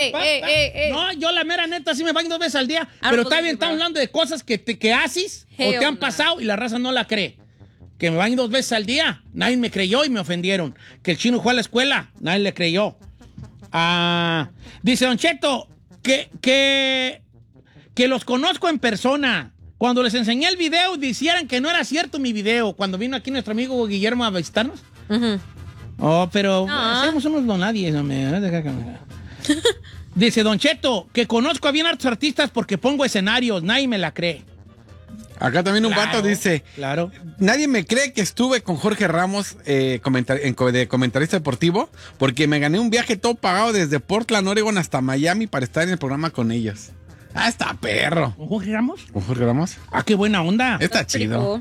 No, yo la mera neta sí me baño 2 veces al día. Pero está bien, estamos hablando de cosas que haces o te han pasado y la raza no la cree. Que me baño 2 veces al día. Nadie me creyó y me ofendieron. Que el chino fue a la escuela. Nadie le creyó. Dice Don Cheto que los conozco en persona. Cuando les enseñé el video, dijeran que no era cierto mi video. Cuando vino aquí nuestro amigo Guillermo a visitarnos. Oh, pero hacemos unos donadies. Dice Don Cheto que conozco a bien hartos artistas porque pongo escenarios. Nadie me la cree. Acá también un vato dice, nadie me cree que estuve con Jorge Ramos de comentarista deportivo porque me gané un viaje todo pagado desde Portland, Oregon hasta Miami para estar en el programa con ellos. Está perro. ¿Con Jorge Ramos? ¿Con Jorge Ramos? Qué buena onda. Está chido.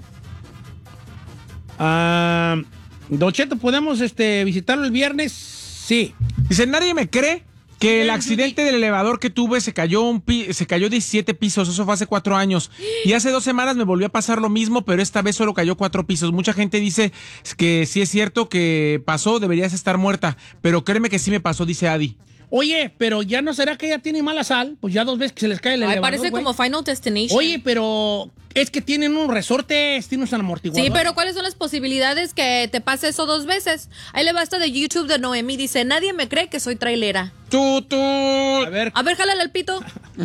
Don Cheto, ¿podemos visitarlo el viernes? Sí. Dice, nadie me cree que el accidente del elevador que tuve se cayó 17 pisos, eso fue hace 4 años. Y hace 2 semanas me volvió a pasar lo mismo, pero esta vez solo cayó 4 pisos. Mucha gente dice que sí es cierto que pasó, deberías estar muerta. Pero créeme que sí me pasó, dice Adi. Oye, pero ya no será que ella tiene mala sal, pues ya 2 veces que se les cae el elevador. Parece como Final Destination. Oye, pero es que tienen unos resortes, tienen un amortiguador. Sí, pero ¿cuáles son las posibilidades que te pase eso 2 veces? Ahí le basta de YouTube de Noemí, dice, nadie me cree que soy trailera. A ver, jálale el pito.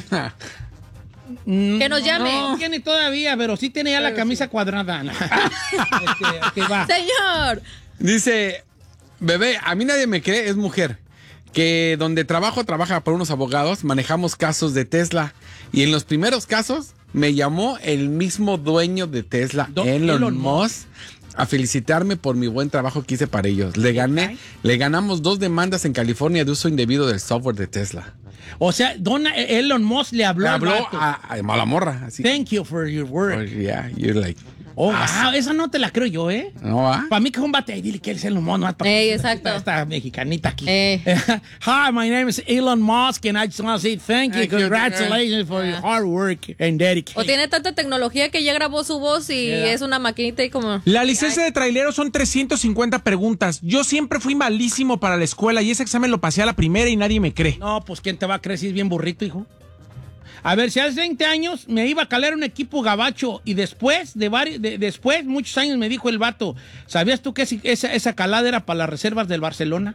Que nos llame. No tiene todavía, pero sí tiene ya la camisa cuadrada. Va. Señor. Dice, bebé, a mí nadie me cree, es mujer. Que donde trabaja por unos abogados, manejamos casos de Tesla. Y en los primeros casos me llamó el mismo dueño de Tesla, Elon Musk, a felicitarme por mi buen trabajo que hice para ellos. Le ganamos 2 demandas en California de uso indebido del software de Tesla. O sea, Elon Musk le habló a la morra. Así. Thank you for your work. Yeah, you're like... esa no te la creo yo, ¿eh? No va. Para mí que es un bate, dile que eres Elon Musk. Exacto. Esta mexicanita aquí. Hi, my name is Elon Musk and I just want to say thank you. Congratulations for your hard work and dedication. O tiene tanta tecnología que ya grabó su voz y es una maquinita y como... La licencia de trailero son 350 preguntas. Yo siempre fui malísimo para la escuela y ese examen lo pasé a la primera y nadie me cree. No, pues ¿quién te va a creer si es bien burrito, hijo? A ver, si hace 20 años me iba a calar un equipo gabacho y después, después, muchos años me dijo el vato, ¿sabías tú que esa calada era para las reservas del Barcelona?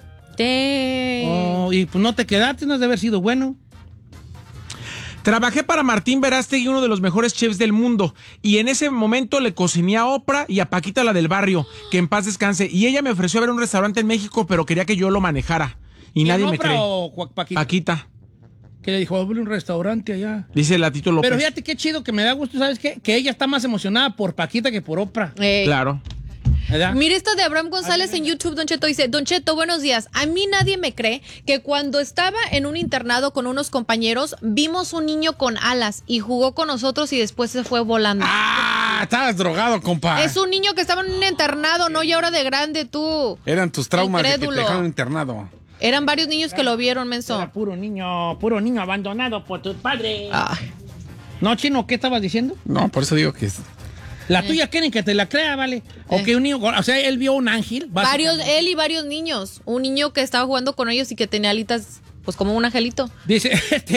Y pues no te quedaste, no has de haber sido bueno. Trabajé para Martín Verástegui, uno de los mejores chefs del mundo, y en ese momento le cociné a Oprah y a Paquita, la del barrio, que en paz descanse, y ella me ofreció ver un restaurante en México, pero quería que yo lo manejara, y nadie me cree. Paquita. Que le dijo, abre un restaurante allá. Dice la Tito López. Pero fíjate qué chido, que me da gusto, ¿sabes qué? Que ella está más emocionada por Paquita que por Oprah. Claro. ¿Verdad? Mira esto de Abraham González en YouTube, Don Cheto dice, Don Cheto, buenos días. A mí nadie me cree que cuando estaba en un internado con unos compañeros, vimos un niño con alas y jugó con nosotros y después se fue volando. Estabas drogado, compa. Es un niño que estaba en un internado, no, y ahora de grande tú. Eran tus traumas de que te dejaron internado. Eran varios niños que lo vieron, menso. Era puro niño abandonado por tus padres. No, Chino, ¿qué estabas diciendo? No, por eso digo que es... La tuya quieren que te la crea, ¿vale? O que un niño, o sea, él vio un ángel. Él y varios niños. Un niño que estaba jugando con ellos y que tenía alitas, pues como un angelito. Dice,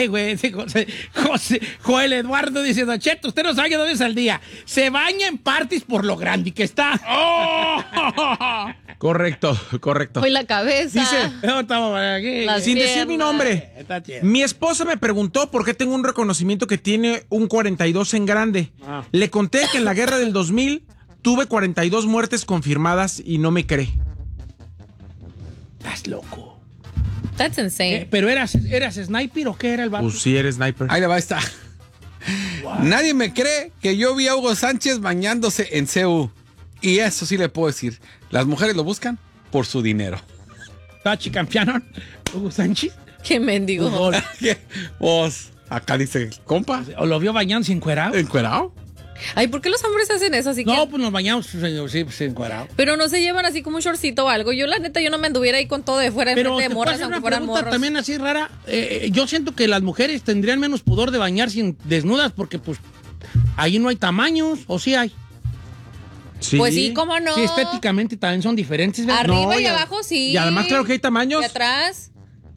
Joel Eduardo dice, Don Cheto, usted no sabe 2 veces al día. Se baña en parties por lo grande que está. Correcto. Hoy la cabeza. Dice, sin decir mi nombre, mi esposa me preguntó por qué tengo un reconocimiento que tiene un 42 en grande. Le conté que en la guerra del 2000 tuve 42 muertes confirmadas y no me cree. Estás loco. That's insane. ¿Pero eras sniper o qué era el vato? Pues sí, eres sniper. Ahí le va esta. Wow. Nadie me cree que yo vi a Hugo Sánchez bañándose en CU. Y eso sí le puedo decir. Las mujeres lo buscan por su dinero. ¿Tachi campeón? ¿Hugo Sánchez? Qué mendigo. Vos, acá dice, compa. ¿O lo vio bañándose encuerado? ¿Encuerado? Ay, ¿por qué los hombres hacen eso? Así no, pues nos bañamos, sí, pues encuerado. Pero no se llevan así como un shortcito o algo. Yo, la neta, yo no me anduviera ahí con todo de fuera pero de morras, aunque fueran morros. También así rara. Yo siento que las mujeres tendrían menos pudor de bañarse desnudas porque, pues, ahí no hay tamaños, ¿o sí hay? Sí. Pues sí, ¿cómo no? Sí, estéticamente también son diferentes, ¿verdad? Arriba y abajo, sí. Y además, claro que hay tamaños. Y atrás.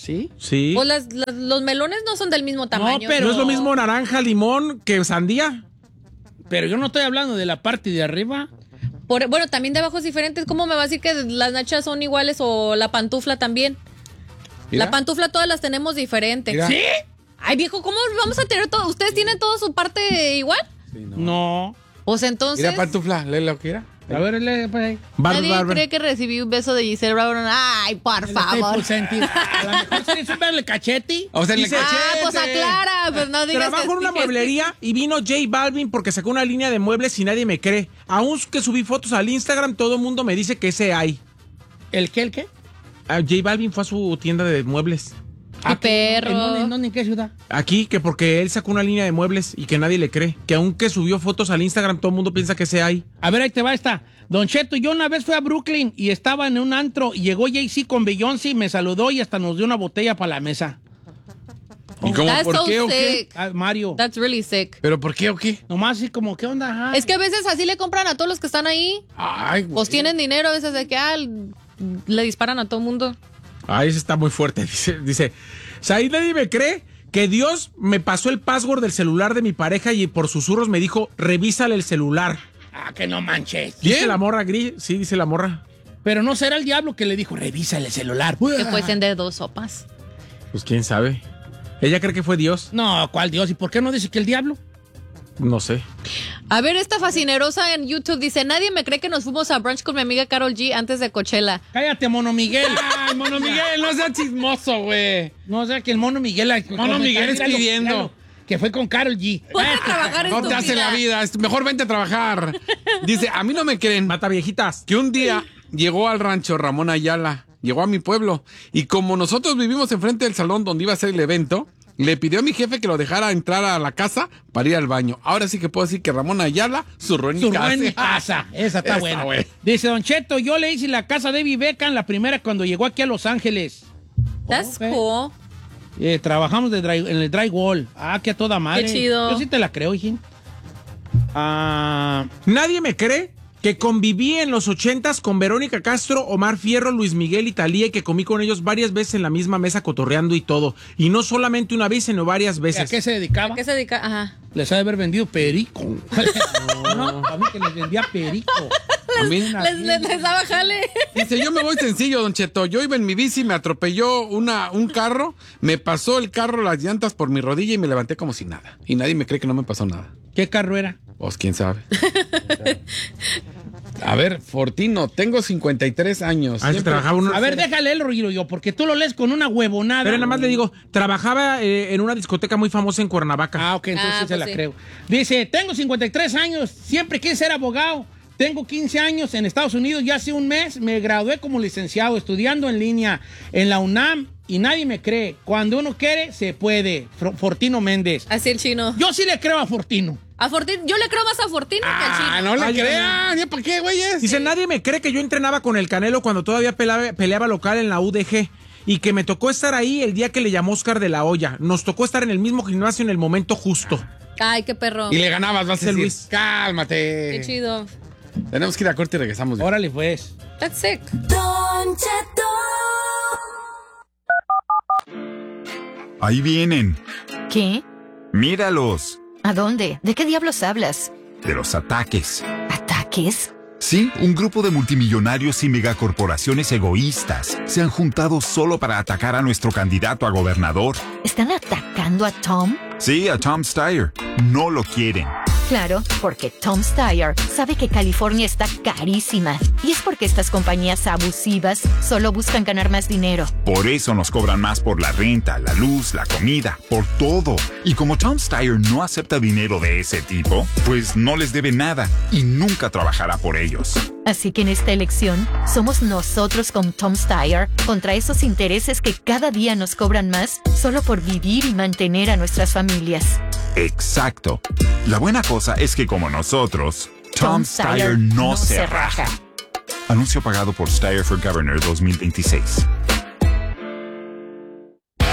¿Sí? Sí. Pues los melones no son del mismo tamaño. pero- ¿No es lo mismo naranja, limón que sandía? Pero yo no estoy hablando de la parte de arriba. Bueno, también de abajo es diferente. ¿Cómo me va a decir que las nachas son iguales o la pantufla también? Mira. La pantufla todas las tenemos diferente. Mira. ¿Sí? Ay, viejo, ¿cómo vamos a tener todo? ¿Ustedes tienen toda su parte igual? Sí, No. Pues entonces, Mira, pantufla, lee lo que era. A ver, lee, pues ahí. nadie cree que recibí un beso de Giselle Brown. Ay, por favor. A lo mejor sí es un verle cachete. O sea, en el Dice- cachete. Pues aclara, pues no digas Trabajo que en una dije- mueblería y vino J Balvin porque sacó una línea de muebles y nadie me cree. Aún que subí fotos al Instagram, todo el mundo me dice que ese hay. ¿El qué, el qué? J Balvin fue a su tienda de muebles. Mi perro. ¿En dónde, en qué ciudad? Aquí, que porque él sacó una línea de muebles y que nadie le cree. Que aunque subió fotos al Instagram, todo el mundo piensa que ese hay. A ver, ahí te va esta. Don Cheto, yo una vez fui a Brooklyn y estaba en un antro y llegó Jay-Z con Beyoncé, me saludó y hasta nos dio una botella para la mesa. ¿Y cómo? That's ¿Por so qué o qué? sick. Ah, Mario. That's really sick. ¿Pero por qué o qué? Nomás así como, ¿qué onda? Ajá. Es que a veces así le compran a todos los que están ahí. Ay, güey. Pues tienen dinero, a veces de que le disparan a todo mundo. Ay, ese está muy fuerte. Dice, ¿sabes? Nadie me cree que Dios me pasó el password del celular de mi pareja y por susurros me dijo, revísale el celular. Ah, que no manches. Dice la morra gris. Sí, dice la morra. Pero no será el diablo que le dijo, revísale el celular. Que fuesen de 2 sopas. Pues quién sabe. Ella cree que fue Dios. No, ¿cuál Dios? ¿Y por qué no dice que el diablo? No sé. A ver, esta fascinerosa en YouTube dice, nadie me cree que nos fuimos a brunch con mi amiga Karol G antes de Coachella. Cállate, Mono Miguel. Ay, Mono Miguel, no seas chismoso, güey. No, o sea, que el Mono Miguel... Mono Miguel es pidiendo. Que fue con Karol G. Ponte a trabajar en No tu te hace vida. la vida. Mejor vente a trabajar. Dice, a mí no me creen Mata viejitas. que un día llegó al rancho Ramón Ayala, llegó a mi pueblo, y como nosotros vivimos enfrente del salón donde iba a ser el evento, le pidió a mi jefe que lo dejara entrar a la casa para ir al baño. Ahora sí que puedo decir que Ramón Ayala zurró en mi Zurró casa. en mi casa. Esa está buena. güey. Dice Don Cheto, yo le hice la casa de David Beckham, la primera cuando llegó aquí a Los Ángeles. That's Ok. cool. Trabajamos en el drywall. Ah, que a toda madre. Qué chido. Yo sí te la creo, hijín. Ah, Nadie me cree que conviví en los 80s con Verónica Castro, Omar Fierro, Luis Miguel y Thalía y que comí con ellos varias veces en la misma mesa cotorreando y todo. Y no solamente una vez, sino varias ¿a veces. qué se dedicaba? ¿A qué se dedica? Ajá. Les ha de haber vendido perico. No, a mí que les vendía perico. A mí- Les daba jale. Dice, yo me voy sencillo, Don Cheto. Yo iba en mi bici, me atropelló un carro, me pasó el carro las llantas por mi rodilla y me levanté como si nada. Y nadie me cree que no me pasó nada. ¿Qué carro era? Pues quién sabe. A ver, Fortino, tengo 53 años. Antes Siempre- trabajaba uno. A ver, déjale el rollo yo, porque tú lo lees con una huevonada. Pero nada más le digo, trabajaba en una discoteca muy famosa en Cuernavaca. Ah, ok, entonces Ah, sí se pues la sí. creo. Dice, tengo 53 años, siempre quise ser abogado. Tengo 15 años en Estados Unidos y hace un mes me gradué como licenciado estudiando en línea en la UNAM y nadie me cree. Cuando uno quiere, se puede. Fortino Méndez. Así el chino. Yo sí le creo a Fortino. Yo le creo más a Fortino que al chino. Ah, no le Ay, crean. ¿Ya para qué, güeyes? Dice, nadie me cree que yo entrenaba con el Canelo cuando todavía peleaba local en la UDG y que me tocó estar ahí el día que le llamó Oscar de la Hoya. Nos tocó estar en el mismo gimnasio en el momento justo. Ay, qué perro. Y le ganabas, vas a Dice decir, Luis. cálmate. Qué chido. Tenemos que ir a corte y regresamos. Órale, pues. That's sick. Don Cheto. Ahí vienen. ¿Qué? Míralos. ¿A dónde? ¿De qué diablos hablas? De los ataques. ¿Ataques? Sí, un grupo de multimillonarios y megacorporaciones egoístas se han juntado solo para atacar a nuestro candidato a gobernador. ¿Están atacando a Tom? Sí, a Tom Steyer. No lo quieren. Claro, porque Tom Steyer sabe que California está carísima. Y es porque estas compañías abusivas solo buscan ganar más dinero. Por eso nos cobran más por la renta, la luz, la comida, por todo. Y como Tom Steyer no acepta dinero de ese tipo, pues no les debe nada y nunca trabajará por ellos. Así que en esta elección, somos nosotros con Tom Steyer contra esos intereses que cada día nos cobran más solo por vivir y mantener a nuestras familias. Exacto. La buena cosa es que como nosotros, Tom Steyer no se raja. Anuncio pagado por Steyer for Governor 2026.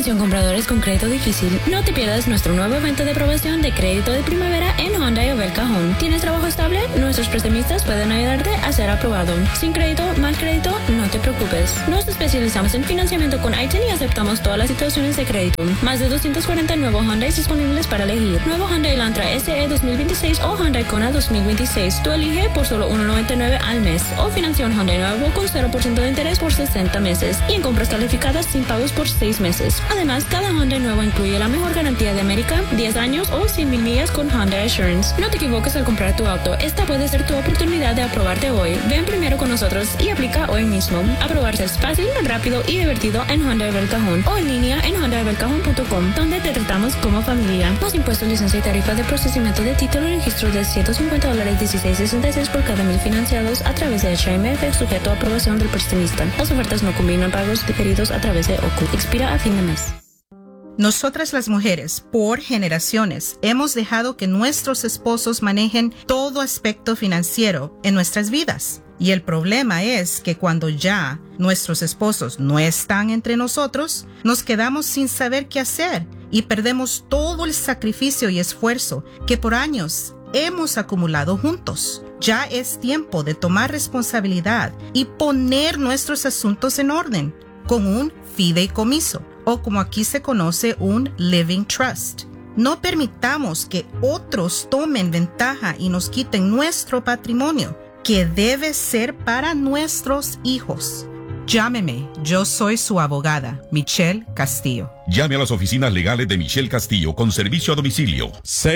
Atención compradores con crédito difícil, no te pierdas nuestro nuevo evento de aprobación de crédito de primavera en Hyundai Obel Cajón. ¿Tienes trabajo estable? Nuestros prestamistas pueden ayudarte a ser aprobado. Sin crédito, mal crédito, no te preocupes. Nos especializamos en financiamiento con ITIN y aceptamos todas las situaciones de crédito. Más de 240 nuevos Hyundai disponibles para elegir. Nuevo Hyundai Elantra SE 2026 o Hyundai Kona 2026. Tú elige por solo $1.99 al mes. O financia un Hyundai nuevo con 0% de interés por 60 meses. Y en compras calificadas sin pagos por 6 meses. Además, cada Hyundai nuevo incluye la mejor garantía de América, 10 años o 100,000 millas con Hyundai Assurance. No te equivoques al comprar tu auto. Esta puede ser tu oportunidad de aprobarte hoy. Ven primero con nosotros y aplica hoy mismo. Aprobarse es fácil, rápido y divertido en Hyundai Obel Cajón o en línea en HyundaiObelCajón.com, donde te tratamos como familia. Los impuestos, licencia y tarifa de procesamiento de título y registro de $150 $16.66 por cada 1,000 financiados a través de HMF, sujeto a aprobación del prestamista. Las ofertas no combinan pagos diferidos a través de OCU. Expira a fin de mes. Nosotras las mujeres, por generaciones, hemos dejado que nuestros esposos manejen todo aspecto financiero en nuestras vidas. Y el problema es que cuando ya nuestros esposos no están entre nosotros, nos quedamos sin saber qué hacer y perdemos todo el sacrificio y esfuerzo que por años hemos acumulado juntos. Ya es tiempo de tomar responsabilidad y poner nuestros asuntos en orden con un fideicomiso, o como aquí se conoce, un living trust. No permitamos que otros tomen ventaja y nos quiten nuestro patrimonio, que debe ser para nuestros hijos. Llámeme, yo soy su abogada, Michelle Castillo. Llame a las oficinas legales de Michelle Castillo con servicio a domicilio.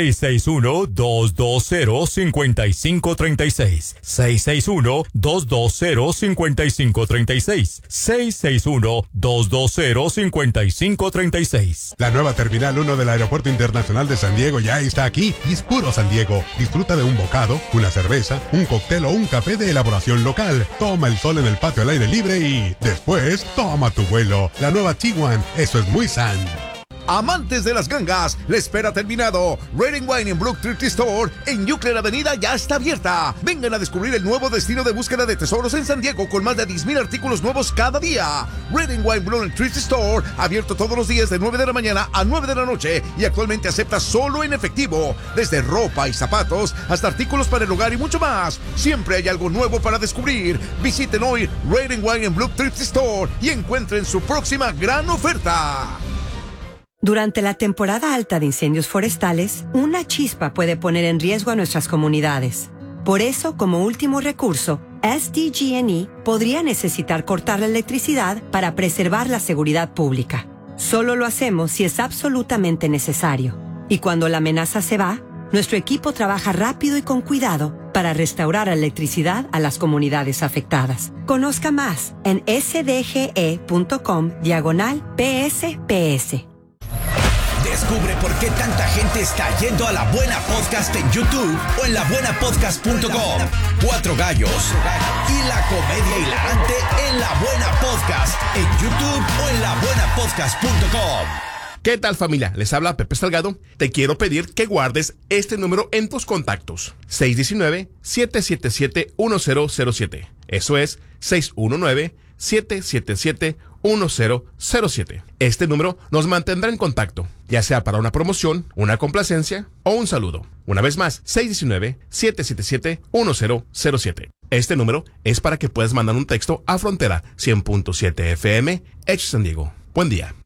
661-220-5536. 661-220-5536. 661-220-5536. La nueva Terminal 1 del Aeropuerto Internacional de San Diego ya está aquí y es puro San Diego. Disfruta de un bocado, una cerveza, un cóctel o un café de elaboración local. Toma el sol en el patio al aire libre y después toma tu vuelo. La nueva Tiguan, eso es muy sano. Amantes de las gangas, la espera ha terminado. Red & Wine en Brook Thrift Store en Euclid Avenida ya está abierta. Vengan a descubrir el nuevo destino de búsqueda de tesoros en San Diego con más de 10,000 artículos nuevos cada día. Red & Wine Brook Thrift Store, abierto todos los días de 9 de la mañana a 9 de la noche y actualmente acepta solo en efectivo. Desde ropa y zapatos hasta artículos para el hogar y mucho más. Siempre hay algo nuevo para descubrir. Visiten hoy Red & Wine en Brook Thrift Store y encuentren su próxima gran oferta. Durante la temporada alta de incendios forestales, una chispa puede poner en riesgo a nuestras comunidades. Por eso, como último recurso, SDG&E podría necesitar cortar la electricidad para preservar la seguridad pública. Solo lo hacemos si es absolutamente necesario. Y cuando la amenaza se va, nuestro equipo trabaja rápido y con cuidado para restaurar la electricidad a las comunidades afectadas. Conozca más en sdge.com/PSPS. Descubre por qué tanta gente está yendo a La Buena Podcast en YouTube o en labuenapodcast.com. 4 gallos y la comedia hilarante en La Buena Podcast en YouTube o en labuenapodcast.com. ¿Qué tal, familia? Les habla Pepe Salgado. Te quiero pedir que guardes este número en tus contactos. 619-777-1007. Eso es 619-777-1007. Este número nos mantendrá en contacto, ya sea para una promoción, una complacencia o un saludo. Una vez más, 619-777-1007. Este número es para que puedas mandar un texto a Frontera 100.7 FM, Hecho San Diego. Buen día.